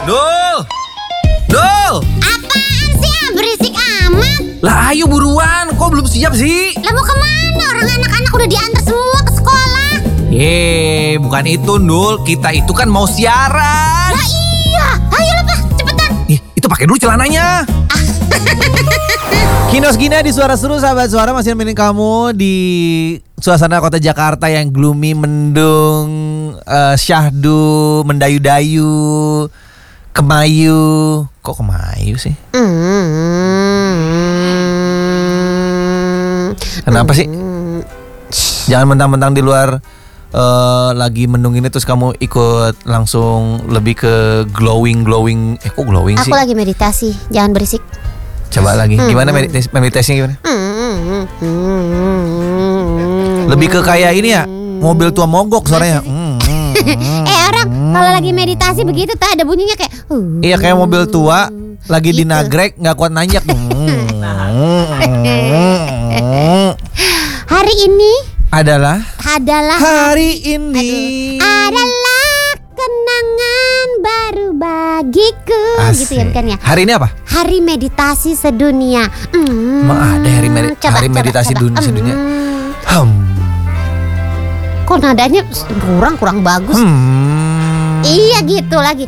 Dul! Dul! Apaan sih berisik amat? Lah ayo buruan, kok belum siap sih? Lah mau kemana? Orang anak-anak udah diantar semua ke sekolah. Bukan itu Dul, kita itu kan mau siaran. Lah iya, ayo lah Pak, cepetan. Itu pakai dulu celananya. Kinos Gina di Suara Seru, sahabat suara masih nemenin kamu di suasana kota Jakarta yang gloomy, mendung, syahdu, mendayu-dayu, kemayu. Kok kemayu sih? Kenapa sih? Jangan mentang-mentang di luar lagi mendung ini terus kamu ikut langsung lebih ke glowing. Kok glowing sih? Aku lagi meditasi, jangan berisik. Coba lagi. Gimana meditasinya gimana? Lebih ke kayak ini ya, mobil tua mogok suaranya. Orang kalau lagi meditasi begitu tak ada bunyinya kayak Iya, kayak mobil tua lagi Gitu. di nagrek nggak kuat nanjak. Hari ini adalah Hari ini adalah kenangan baru bagiku. Asik. Gitu ya bukan ya? Hari ini apa? Hari meditasi sedunia. Emang ada hari meditasi sedunia? Kok nadanya kurang bagus? Iya gitu lagi.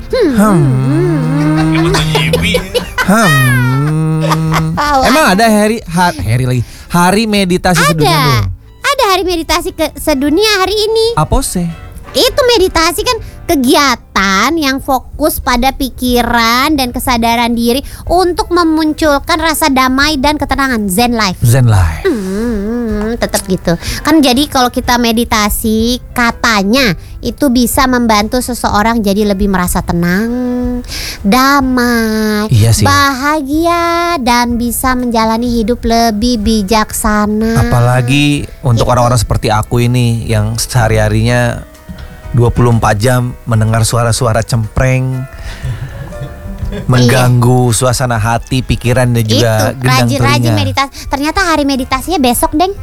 Emang ada hari meditasi sedunia dulu? Ada hari meditasi sedunia hari ini. Apa sih? Itu meditasi kan kegiatan yang fokus pada pikiran dan kesadaran diri untuk memunculkan rasa damai dan ketenangan, Zen life. Tetap gitu. Kan jadi kalau kita meditasi katanya itu bisa membantu seseorang jadi lebih merasa tenang, damai, Iya sih. bahagia dan bisa menjalani hidup lebih bijaksana. Apalagi untuk orang-orang seperti aku ini yang sehari-harinya 24 jam mendengar suara-suara cempreng, mengganggu suasana hati, pikiran dan juga itu gendang rajin telinga. meditasi. Ternyata hari meditasinya besok, Deng.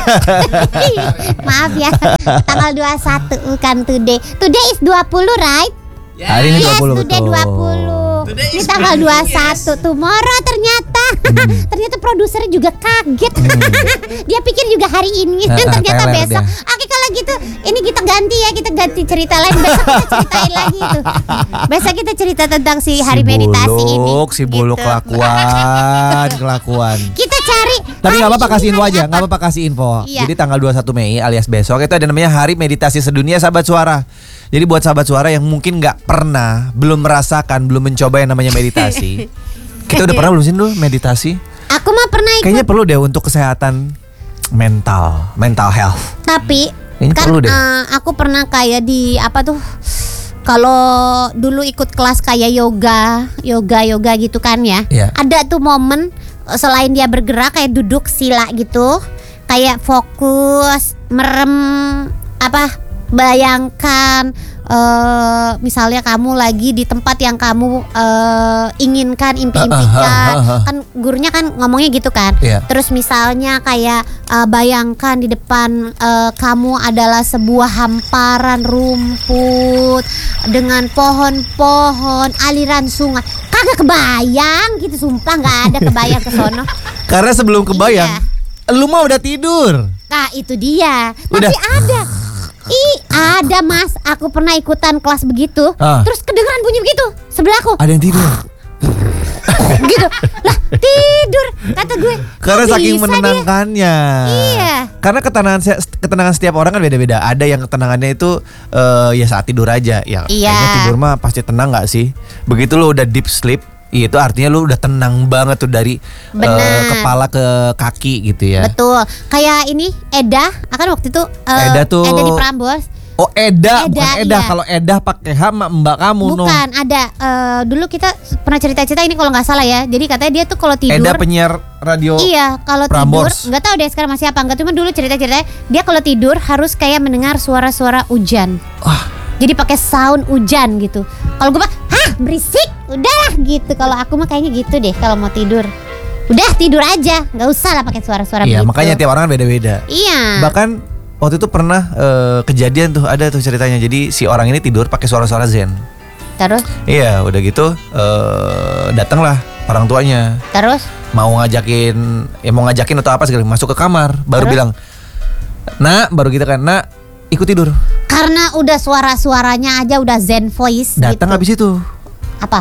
Maaf ya. Tanggal 21 bukan today. Today is 20, right? Hari ini 20 today betul. 20. Ini tanggal 21 tomorrow ternyata. Ternyata produsernya juga kaget. Dia pikir juga hari ini. Ternyata teler besok. dia. Oke kalau gitu ini kita ganti cerita lain. Besok kita ceritain lagi itu. Besok kita cerita tentang si hari meditasi ini. Si buluk Gitu. kelakuan. Kita cari. Tapi nggak apa-apa hari kasih ini info hari aja, apa? nggak apa-apa kasih info. Iya. Jadi tanggal 21 Mei alias besok itu ada namanya Hari Meditasi Sedunia, sahabat suara. Jadi buat sahabat suara yang mungkin nggak pernah, belum merasakan, belum mencoba yang namanya meditasi. Kita udah pernah belum sih dulu meditasi? Aku mah pernah ikut. Kayaknya perlu deh untuk kesehatan mental health. Tapi Kayaknya kan perlu deh. aku pernah kayak di apa tuh? Kalau dulu ikut kelas kayak yoga gitu kan ya. Iya. Ada tuh momen selain dia bergerak kayak duduk sila gitu, kayak fokus, merem, bayangkan misalnya kamu lagi di tempat yang kamu inginkan, impikan. Kan gurunya kan ngomongnya gitu kan. Iya. Terus misalnya kayak bayangkan di depan kamu adalah sebuah hamparan rumput dengan pohon-pohon, aliran sungai. Kagak kebayang gitu, sumpah nggak ada kebayang ke sono. Karena sebelum kebayang, lu mah udah tidur. Nah itu dia. Udah. Tapi ada mas, aku pernah ikutan kelas begitu. Terus kedengeran bunyi begitu sebelahku. Ada yang tidur. Gitu. Lah tidur kata gue. Karena kok saking bisa menenangkannya. Iya. Karena ketenangan setiap orang kan beda-beda. Ada yang ketenangannya itu ya saat tidur aja. Ya Iya. kayaknya tidur mah pasti tenang nggak sih? Begitu lo udah deep sleep, itu artinya lo udah tenang banget tuh dari Benar. kepala ke kaki gitu ya. Betul. Kayak ini Eda, akan waktu itu Eda tuh- Eda di Prambors. Oh Eda, bukan Eda. iya. Kalau Eda pakai H mbak kamu. Bukan, ada dulu kita pernah cerita-cerita ini kalau nggak salah ya. Jadi katanya dia tuh kalau tidur. Eda penyiar radio. Iya, kalau tidur Prambors. nggak tahu deh sekarang masih apa enggak. Cuma dulu cerita-ceritanya dia kalau tidur harus kayak mendengar suara-suara hujan. Wah. Jadi pakai sound hujan gitu. Kalau gue mah, berisik, udahlah gitu. Kalau aku mah kayaknya gitu deh kalau mau tidur. Udah tidur aja, nggak usah lah pakai suara-suara Iya, begitu. makanya tiap orang kan beda-beda. Iya. Bahkan waktu itu pernah kejadian tuh, ada tuh ceritanya. Jadi si orang ini tidur pakai suara-suara zen. Terus? Iya, udah gitu datanglah orang tuanya. Terus? Mau ngajakin atau apa segala, masuk ke kamar, baru Terus? bilang, "Nak," baru gitu kan, "Nak, ikut tidur." Karena udah suara-suaranya aja udah zen voice Datang gitu. habis itu. Apa?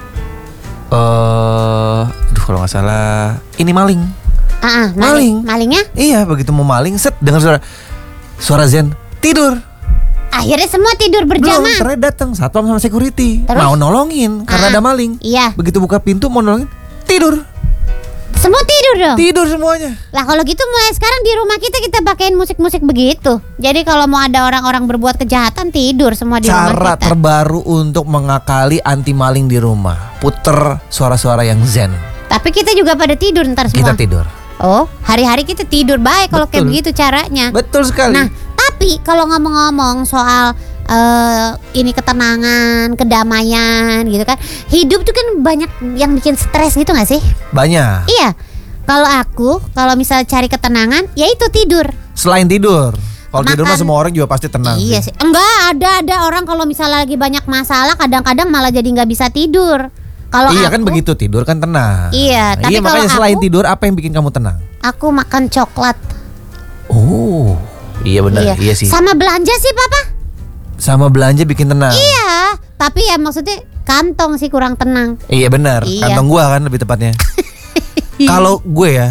Aduh kalau nggak salah, ini maling. Maling. Malingnya? Iya, begitu mau maling, set dengar suara Zen, tidur. Akhirnya semua tidur Belum, berjamaah. ternyata datang satpam sama security, Terus? mau nolongin karena ada maling. Iya. Begitu buka pintu mau nolongin, tidur. Semua tidur dong. Tidur semuanya. Lah kalau gitu mulai sekarang di rumah kita pakein musik-musik begitu. Jadi kalau mau ada orang-orang berbuat kejahatan tidur semua di rumah Cara kita. terbaru untuk mengakali anti maling di rumah, puter suara-suara yang zen. Tapi kita juga pada tidur ntar semua. Kita tidur. Oh, hari-hari kita tidur baik kalau kayak Betul. begitu caranya. Betul sekali. Nah, tapi kalau ngomong-ngomong soal ini ketenangan, kedamaian gitu kan. Hidup tuh kan banyak yang bikin stres gitu gak sih? Banyak. Iya. Kalau misal cari ketenangan, ya itu tidur. Selain tidur, kalau tidur mah Makan. semua orang juga pasti tenang. Iya sih. Enggak, ada orang kalau misalnya lagi banyak masalah kadang-kadang malah jadi nggak bisa tidur. Kalau Iya aku, kan begitu, tidur kan tenang. Iya, tapi Iya, makanya kalau selain aku- tidur apa yang bikin kamu tenang? aku makan coklat. Oh, iya benar, iya sih. Sama belanja sih, Papa. Sama belanja bikin tenang. Iya, tapi ya maksudnya kantong sih kurang tenang. Iya benar, Iya. kantong gua kan lebih tepatnya. Kalau gue ya,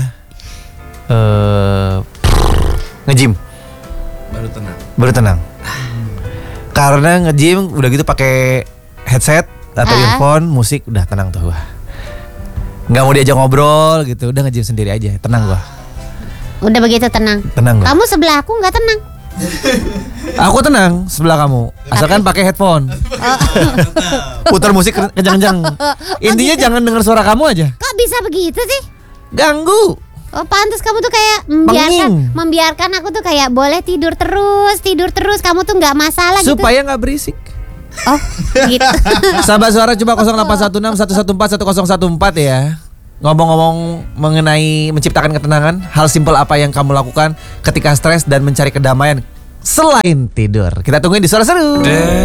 nge-gym baru tenang. Karena nge-gym udah gitu pakai headset atau earphone, musik, udah tenang tuh gua. Nggak mau diajak ngobrol gitu, udah nge-gym sendiri aja, tenang gua. Udah begitu tenang. Tenang gua. Kamu sebelah aku nggak tenang. Aku tenang sebelah kamu, asalkan pakai headphone. Putar musik kencang-kencang. Intinya jangan dengar suara kamu aja. Kok bisa begitu sih? Ganggu. Oh, pantas kamu tuh kayak Penging. membiarkan aku tuh kayak boleh tidur terus. Kamu tuh nggak masalah gitu. Supaya nggak berisik. Oh, gitu. Sahabat suara coba 081611411014 ya. Ngomong-ngomong mengenai menciptakan ketenangan, hal simpel apa yang kamu lakukan ketika stres dan mencari kedamaian selain tidur? Kita tungguin di Suara Seru.